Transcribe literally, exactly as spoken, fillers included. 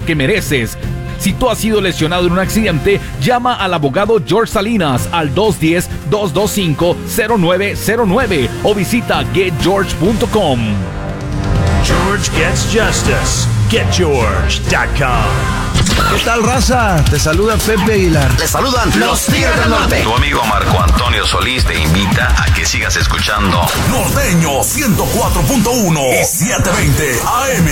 que mereces. Si tú has sido lesionado en un accidente, llama al abogado George Salinas al dos uno cero, dos dos cinco, cero nueve cero nueve o visita get george punto com. George Gets Justice. get george punto com. ¿Qué tal, raza? Te saluda Pepe Aguilar. Le saludan los Tigres del Norte. Tu amigo Marco Antonio Solís te invita a que sigas escuchando Norteño ciento cuatro punto uno y setecientos veinte A M.